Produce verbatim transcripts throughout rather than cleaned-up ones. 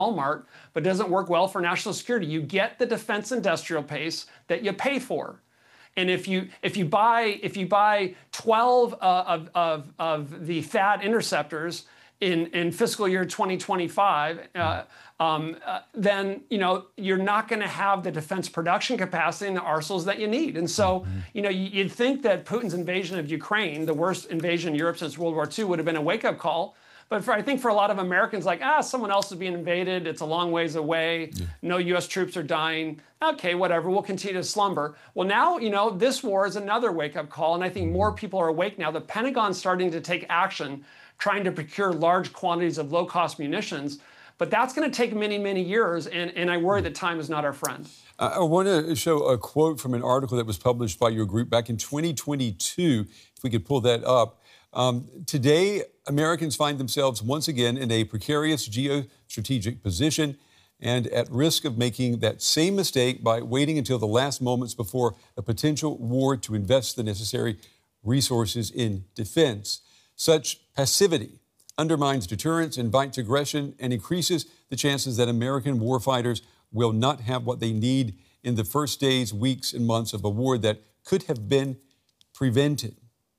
Walmart, but doesn't work well for national security. You get the defense industrial pace that you pay for. And if you if you buy if you buy twelve uh, of, of of the T H A A D interceptors in in fiscal year twenty twenty-five, uh, um, uh, then you know you're not going to have the defense production capacity and the arsenals that you need. And so you know you'd think that Putin's invasion of Ukraine, the worst invasion in Europe since World War Two, would have been a wake-up call. But for, I think for a lot of Americans, like, ah, someone else is being invaded. It's a long ways away. Yeah. No U S troops are dying. Okay, whatever. We'll continue to slumber. Well, now, you know, this war is another wake-up call, and I think more people are awake now. The Pentagon's starting to take action, trying to procure large quantities of low-cost munitions. But that's going to take many, many years, and, and I worry that time is not our friend. I want to show a quote from an article that was published by your group back in twenty twenty-two, if we could pull that up. Um, today, Americans find themselves once again in a precarious geostrategic position and at risk of making that same mistake by waiting until the last moments before a potential war to invest the necessary resources in defense. Such passivity undermines deterrence, invites aggression, and increases the chances that American warfighters will not have what they need in the first days, weeks, and months of a war that could have been prevented.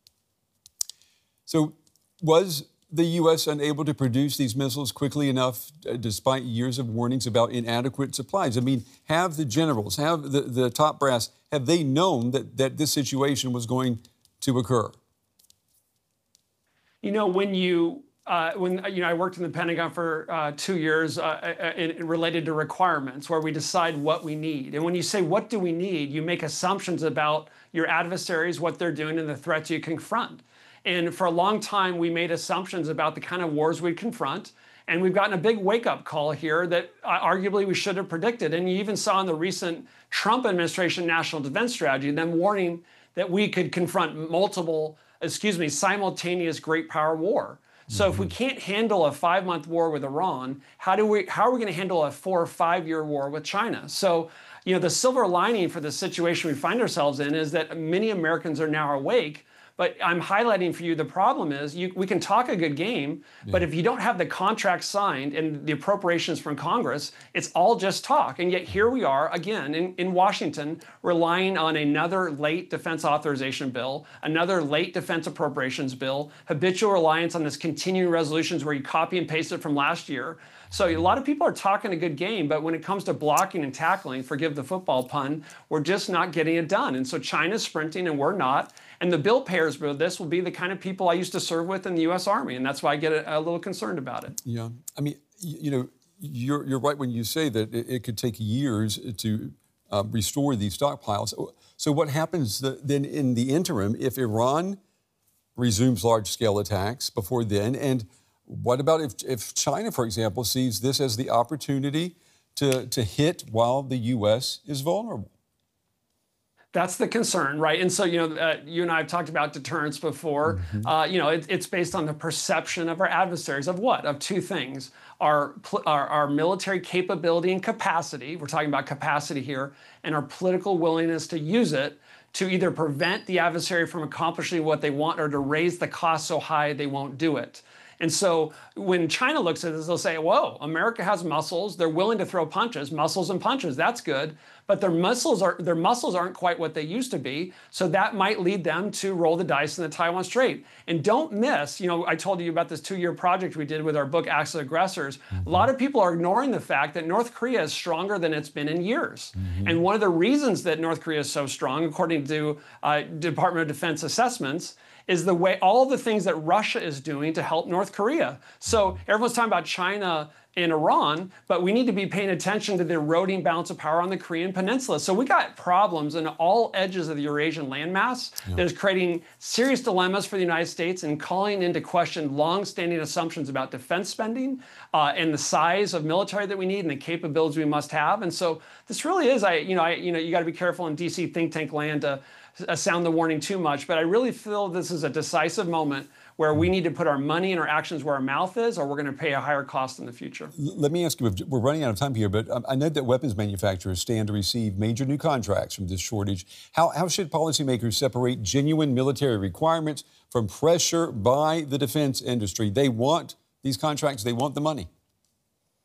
So, was the U S unable to produce these missiles quickly enough, uh, despite years of warnings about inadequate supplies? I mean, have the generals, have the, the top brass, have they known that, that this situation was going to occur? You know, when you, uh, when, you know, I worked in the Pentagon for uh, two years uh, in, in related to requirements, where we decide what we need. And when you say, what do we need, you make assumptions about your adversaries, what they're doing, and the threats you confront. And for a long time, we made assumptions about the kind of wars we'd confront. And we've gotten a big wake-up call here that uh, arguably we should have predicted. And you even saw in the recent Trump administration national defense strategy them warning that we could confront multiple, excuse me, simultaneous great power war. So mm-hmm. if we can't handle a five-month war with Iran, how do we? How are we going to handle a four or five-year war with China? So, you know, the silver lining for the situation we find ourselves in is that many Americans are now awake. But I'm highlighting for you the problem is you, we can talk a good game, yeah. but if you don't have the contract signed and the appropriations from Congress, it's all just talk. And yet here we are again in, in Washington relying on another late defense authorization bill, another late defense appropriations bill, habitual reliance on this continuing resolutions where you copy and paste it from last year. So a lot of people are talking a good game, but when it comes to blocking and tackling, forgive the football pun, we're just not getting it done. And so China's sprinting and we're not. And the bill payers for this will be the kind of people I used to serve with in the U S Army. And that's why I get a, a little concerned about it. Yeah. I mean, you know, you're, you're right when you say that it, it could take years to uh, restore these stockpiles. So what happens then in the interim if Iran resumes large-scale attacks before then? And what about if, if China, for example, sees this as the opportunity to, to hit while the U S is vulnerable? That's the concern, right? And so, you know, uh, you and I have talked about deterrence before. Mm-hmm. Uh, you know, it, it's based on the perception of our adversaries of what? Of two things. Our, our, our military capability and capacity, we're talking about capacity here, and our political willingness to use it to either prevent the adversary from accomplishing what they want or to raise the cost so high they won't do it. And so when China looks at this, they'll say, whoa, America has muscles. They're willing to throw punches, muscles and punches. That's good. But their muscles, are, their muscles aren't quite what they used to be. So that might lead them to roll the dice in the Taiwan Strait. And don't miss, you know, I told you about this two-year project we did with our book, Acts of Aggressors. Mm-hmm. A lot of people are ignoring the fact that North Korea is stronger than it's been in years. Mm-hmm. And one of the reasons that North Korea is so strong, according to uh, Department of Defense assessments, is the way all the things that Russia is doing to help North Korea. So everyone's talking about China and Iran, but we need to be paying attention to the eroding balance of power on the Korean Peninsula. So we got problems in all edges of the Eurasian landmass yeah. that is creating serious dilemmas for the United States and calling into question long-standing assumptions about defense spending uh, and the size of military that we need and the capabilities we must have. And so this really is, I, you know, I, you know, you got to be careful in D C think tank land to uh, sound the warning too much, but I really feel this is a decisive moment where we need to put our money and our actions where our mouth is, or we're going to pay a higher cost in the future. Let me ask you, we're running out of time here, but I know that weapons manufacturers stand to receive major new contracts from this shortage. How, how should policymakers separate genuine military requirements from pressure by the defense industry? They want these contracts, they want the money.